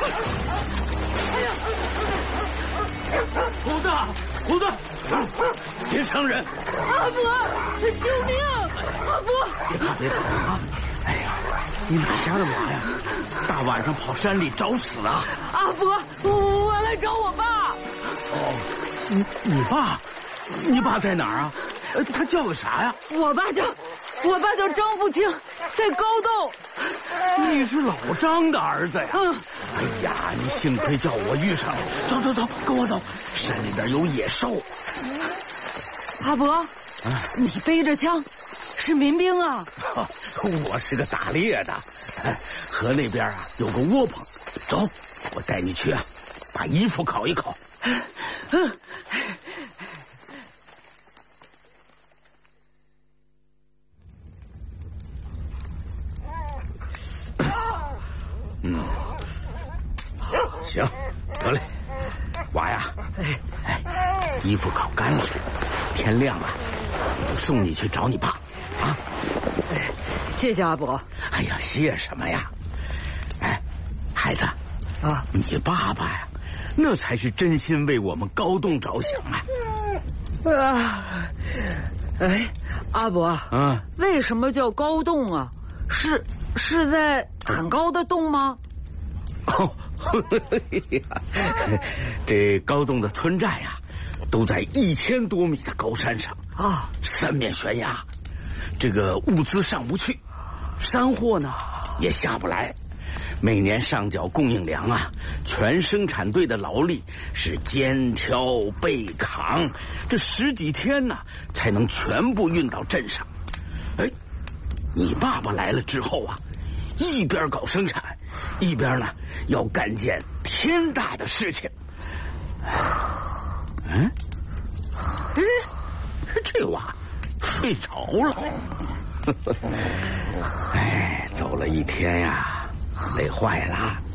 虎子，别伤人！ 阿伯，救命！阿伯， 别跑啊！哎呀，你哪瞎了娃呀？大晚上跑山里找死啊！ 阿伯，我来找我爸。 哦，你爸？你爸在哪儿啊？他叫个啥呀？ 我爸叫张富清，在高洞。 你是老张的儿子呀？哎呀，你幸亏叫我遇上了。走，跟我走，山里边有野兽。 阿伯，你背着枪，是民兵啊？ 我是个打猎的，河那边啊有个窝棚，走，我带你去啊，把衣服烤一烤。行，得嘞，娃呀，衣服烤干了，天亮了，我就送你去找你爸啊。 谢谢阿伯。 哎呀，谢什么呀？哎，孩子啊，你爸爸呀，那才是真心为我们高洞着想啊。 阿伯，为什么叫高洞啊？是在很高的洞吗？ 这高洞的村寨呀，都在1000多米的高山上啊，三面悬崖，这个物资上不去，山货呢也下不来。每年上缴供应粮啊，全生产队的劳力是肩挑背扛，这10几天呢才能全部运到镇上。哎，你爸爸来了之后啊，一边搞生产，一边呢要干件天大的事情。这娃睡着了。哎，走了一天呀，累坏了。